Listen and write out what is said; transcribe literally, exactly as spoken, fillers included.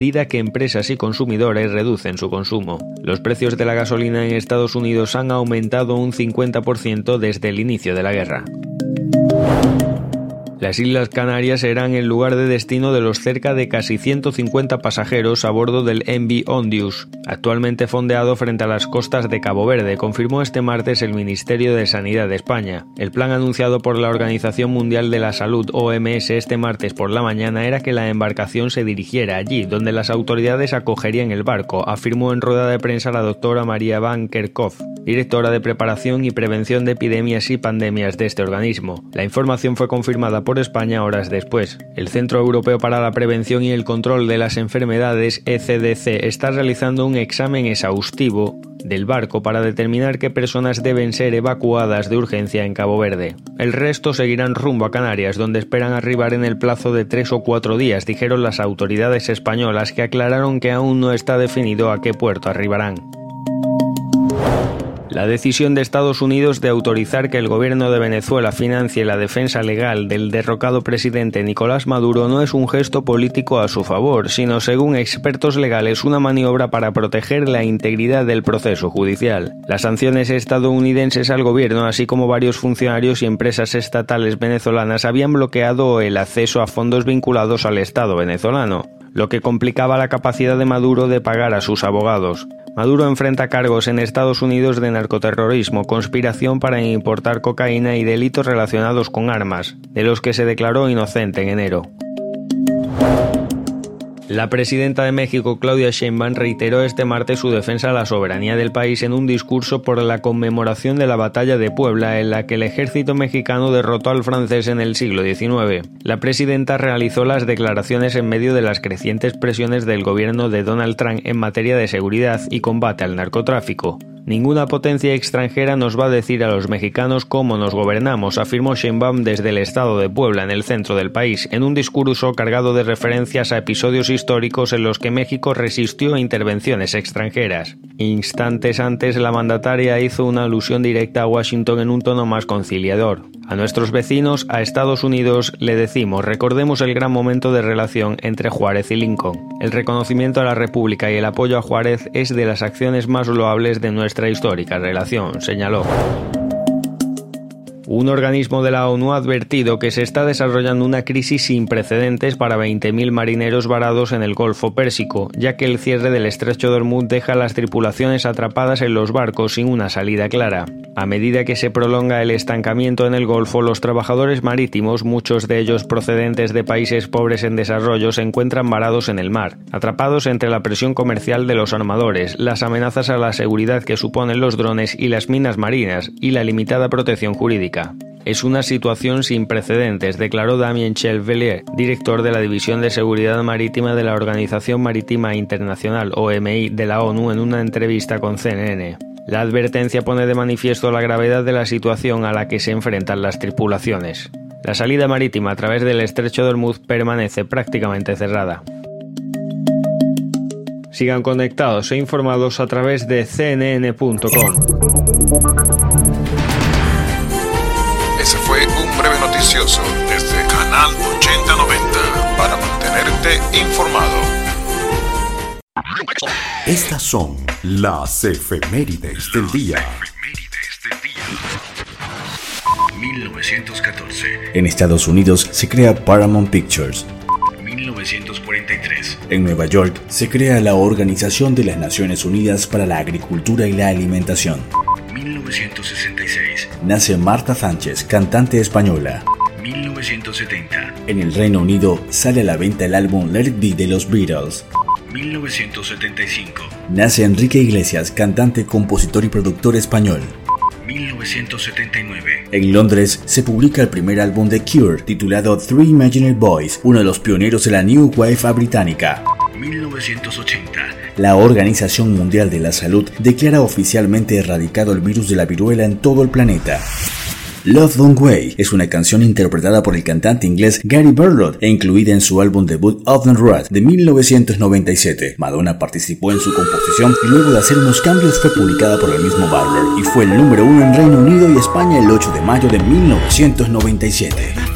medida que empresas y consumidores reducen su consumo. Los precios de la gasolina en Estados Unidos han aumentado un cincuenta por ciento desde el inicio de la guerra. Las Islas Canarias serán el lugar de destino de los cerca de casi ciento cincuenta pasajeros a bordo del M V Ondius, actualmente fondeado frente a las costas de Cabo Verde, confirmó este martes el Ministerio de Sanidad de España. El plan anunciado por la Organización Mundial de la Salud, O M S, este martes por la mañana era que la embarcación se dirigiera allí, donde las autoridades acogerían el barco, afirmó en rueda de prensa la doctora María Van Kerkhove, directora de Preparación y Prevención de Epidemias y Pandemias de este organismo. La información fue confirmada por España horas después. El Centro Europeo para la Prevención y el Control de las Enfermedades, E C D C, está realizando un examen exhaustivo del barco para determinar qué personas deben ser evacuadas de urgencia en Cabo Verde. El resto seguirán rumbo a Canarias, donde esperan arribar en el plazo de tres o cuatro días, dijeron las autoridades españolas, que aclararon que aún no está definido a qué puerto arribarán. La decisión de Estados Unidos de autorizar que el gobierno de Venezuela financie la defensa legal del derrocado presidente Nicolás Maduro no es un gesto político a su favor, sino, según expertos legales, una maniobra para proteger la integridad del proceso judicial. Las sanciones estadounidenses al gobierno, así como varios funcionarios y empresas estatales venezolanas, habían bloqueado el acceso a fondos vinculados al Estado venezolano, lo que complicaba la capacidad de Maduro de pagar a sus abogados. Maduro enfrenta cargos en Estados Unidos de narcoterrorismo, conspiración para importar cocaína y delitos relacionados con armas, de los que se declaró inocente en enero. La presidenta de México, Claudia Sheinbaum, reiteró este martes su defensa a la soberanía del país en un discurso por la conmemoración de la Batalla de Puebla, en la que el ejército mexicano derrotó al francés en el siglo diecinueve. La presidenta realizó las declaraciones en medio de las crecientes presiones del gobierno de Donald Trump en materia de seguridad y combate al narcotráfico. Ninguna potencia extranjera nos va a decir a los mexicanos cómo nos gobernamos, afirmó Sheinbaum desde el estado de Puebla, en el centro del país, en un discurso cargado de referencias a episodios históricos en los que México resistió a intervenciones extranjeras. Instantes antes, la mandataria hizo una alusión directa a Washington en un tono más conciliador. A nuestros vecinos, a Estados Unidos, le decimos, recordemos el gran momento de relación entre Juárez y Lincoln. El reconocimiento a la República y el apoyo a Juárez es de las acciones más loables de nuestra histórica relación, señaló. Un organismo de la ONU ha advertido que se está desarrollando una crisis sin precedentes para veinte mil marineros varados en el Golfo Pérsico, ya que el cierre del estrecho de Hormuz deja a las tripulaciones atrapadas en los barcos sin una salida clara. A medida que se prolonga el estancamiento en el Golfo, los trabajadores marítimos, muchos de ellos procedentes de países pobres en desarrollo, se encuentran varados en el mar, atrapados entre la presión comercial de los armadores, las amenazas a la seguridad que suponen los drones y las minas marinas, y la limitada protección jurídica. Es una situación sin precedentes, declaró Damien Chevalier, director de la División de Seguridad Marítima de la Organización Marítima Internacional, O M I, de la ONU, en una entrevista con C N N. La advertencia pone de manifiesto la gravedad de la situación a la que se enfrentan las tripulaciones. La salida marítima a través del estrecho de Hormuz permanece prácticamente cerrada. Sigan conectados e informados a través de C N N punto com. Ese fue un breve noticioso desde Canal ochenta noventa para mantenerte informado. Estas son las efemérides del día. mil novecientos catorce. En Estados Unidos se crea Paramount Pictures. mil novecientos cuarenta y tres. En Nueva York se crea la Organización de las Naciones Unidas para la Agricultura y la Alimentación. mil novecientos sesenta y seis. Nace Marta Sánchez, cantante española. mil novecientos setenta. En el Reino Unido sale a la venta el álbum Let It Be de los Beatles. mil novecientos setenta y cinco. Nace Enrique Iglesias, cantante, compositor y productor español. mil novecientos setenta y nueve. En Londres se publica el primer álbum de Cure, titulado Three Imaginary Boys, uno de los pioneros de la New Wave británica. mil novecientos ochenta. La Organización Mundial de la Salud declara oficialmente erradicado el virus de la viruela en todo el planeta. Love Don't Wait es una canción interpretada por el cantante inglés Gary Barlow e incluida en su álbum debut Off the Road de mil novecientos noventa y siete. Madonna participó en su composición y luego de hacer unos cambios fue publicada por el mismo Barlow y fue el número uno en Reino Unido y España el ocho de mayo de mil novecientos noventa y siete.